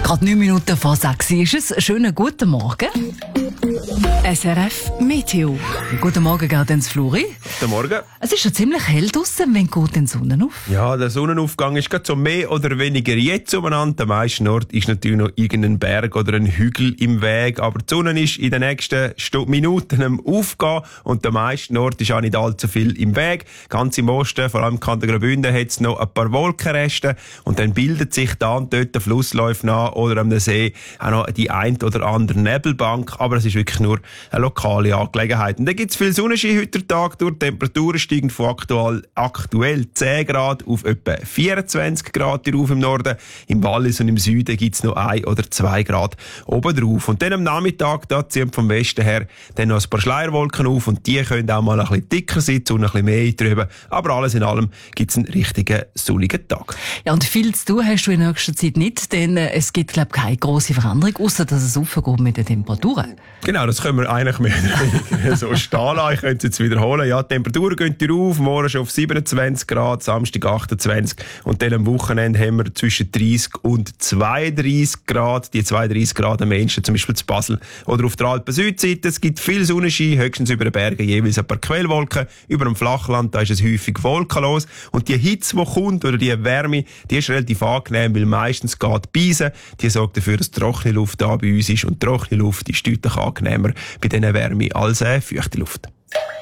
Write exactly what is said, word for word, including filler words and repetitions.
Gerade neun Minuten vor sechs ist es. Schönen guten Morgen. S R F Meteo. Guten Morgen, Gaudenz Fluri. Guten Morgen. Es ist schon ziemlich hell draussen, wenn geht die Sonne auf? Ja, der Sonnenaufgang ist gerade so mehr oder weniger jetzt umeinander. Am meisten Ort ist natürlich noch irgendein Berg oder ein Hügel im Weg. Aber die Sonne ist in den nächsten Stu- Minuten am Aufgehen und der meisten Ort ist auch nicht allzu viel im Weg. Ganz im Osten, vor allem im Kanton Graubünden, hat es noch ein paar Wolkenreste und dann bildet sich da und dort der Flussläufe nach oder am See auch noch die ein oder andere Nebelbank. Aber es ist wirklich nur eine lokale Angelegenheit. Und dann gibt es viel Sonnenschein heute Tag durch. Die Temperaturen steigen von aktuell, aktuell zehn Grad auf etwa vierundzwanzig Grad hier rauf im Norden. Im Wallis und im Süden gibt es noch ein oder zwei Grad oben drauf. Und dann am Nachmittag, da ziehen vom Westen her dann noch ein paar Schleierwolken auf und die können auch mal ein bisschen dicker sein, und ein bisschen mehr drüber. Aber alles in allem gibt es einen richtigen sonnigen Tag. Ja, und viel zu tun hast du in nächster Zeit nicht, denn äh, es gibt, glaube ich, keine grosse Veränderung, außer dass es aufgeht mit den Temperaturen. Genau, das können wir eigentlich mehr oder weniger so stehen lassen. Ich könnte es jetzt wiederholen. Ja, die Temperaturen gehen hier rauf, morgen schon auf siebenundzwanzig Grad, Samstag achtundzwanzig und dann am Wochenende haben wir zwischen dreißig und zweiunddreißig Grad. Die zweiunddreißig Grad am Menschen, zum Beispiel zu Basel oder auf der Alpen-Südseite. Es gibt viel Sonnenschein, höchstens über den Bergen jeweils ein paar Quellwolken. Über dem Flachland, da ist es häufig wolkenlos. Und die Hitze, die kommt, oder die Wärme, die ist relativ angenehm, weil meistens geht die Beise. Die sorgt dafür, dass trockene Luft da bei uns ist. Und trockene Luft ist deutlich angenehmer bei dieser Wärme als äh, feuchte Luft.